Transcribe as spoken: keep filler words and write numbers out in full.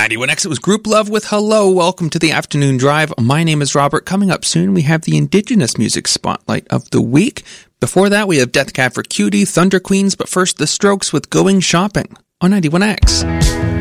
ninety-one X, it was Group Love with Hello. Welcome to the Afternoon Drive. My name is Robert. Coming up soon, we have the Indigenous Music Spotlight of the Week. Before that, we have Death Cab for Cutie, Thunder Queens, but first, The Strokes with Going Shopping on ninety-one X.